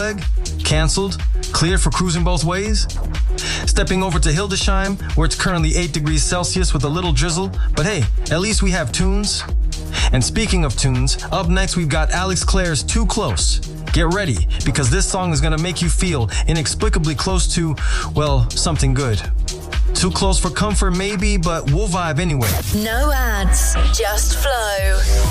leg? Cancelled? Cleared for cruising both ways? Stepping over to Hildesheim, where it's currently 8 degrees Celsius with a little drizzle, but hey, at least we have tunes. And speaking of tunes, up next we've got Alex Clare's Too Close. Get ready, because this song is gonna make you feel inexplicably close to, well, something good. Too close for comfort maybe, but we'll vibe anyway. No ads, just flow.